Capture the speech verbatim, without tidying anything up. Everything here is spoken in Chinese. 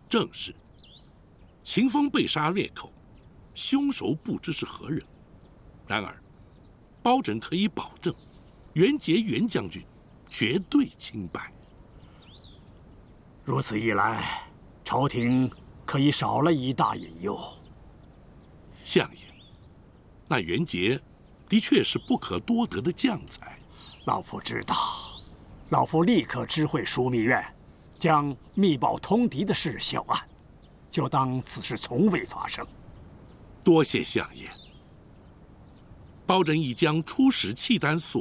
正是秦风被杀裂口，凶手不知是何人。然而，包拯可以保证，袁杰袁将军绝对清白。 如此一来，朝廷可以少了一大隐忧。 相爷，那袁杰的确是不可多得的将才。 老夫知道，老夫立刻知会枢密院，将密报通敌的事销案，就当此事从未发生。 多谢相爷。包拯已将出使契丹所